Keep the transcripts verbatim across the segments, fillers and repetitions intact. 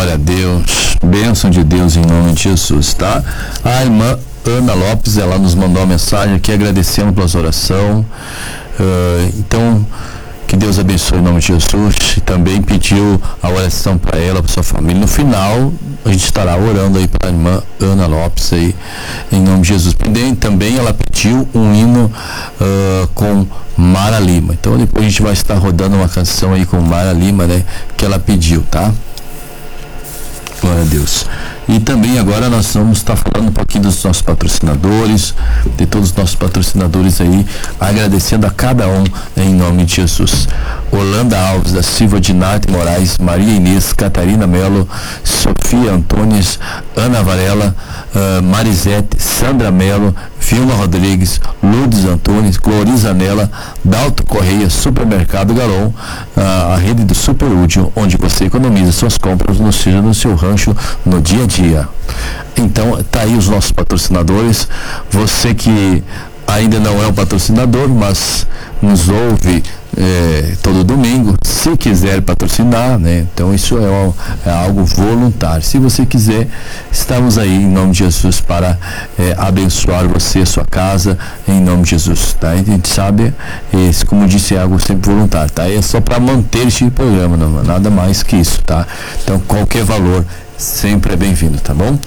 Glória a Deus, bênção de Deus em nome de Jesus, tá? A irmã Ana Lopes, ela nos mandou uma mensagem aqui agradecendo pela oração. Uh, então, que Deus abençoe em nome de Jesus. E também pediu a oração para ela, para sua família. No final, a gente estará orando aí para a irmã Ana Lopes aí, em nome de Jesus. Também ela pediu um hino uh, com Mara Lima. Então depois a gente vai estar rodando uma canção aí com Mara Lima, né? Que ela pediu, tá? Glória a Deus. E também agora nós vamos estar falando um pouquinho dos nossos patrocinadores, de todos os nossos patrocinadores aí, agradecendo a cada um, né, em nome de Jesus. Holanda Alves, da Silva Dinarte Moraes, Maria Inês, Catarina Melo, Sofia Antunes, Ana Varela, uh, Marisete, Sandra Melo, Vilma Rodrigues, Lourdes Antunes, Gloriza Nela, Dalto Correia, Supermercado Galon, uh, a rede do Super Útil, onde você economiza suas compras no, seja no seu rancho, no dia a dia. Então, tá aí os nossos patrocinadores. Você que ainda não é um patrocinador, mas nos ouve é, todo domingo, se quiser patrocinar, né? Então isso é, um, é algo voluntário. Se você quiser, estamos aí em nome de Jesus para é, abençoar você, sua casa, em nome de Jesus, tá? A gente sabe, esse, como eu disse, é algo sempre voluntário, tá? É só para manter este programa, não, nada mais que isso, tá? Então qualquer valor sempre é bem-vindo, tá bom?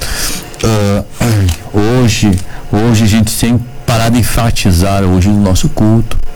Uh, hoje, hoje a gente tem parar de enfatizar hoje no nosso culto,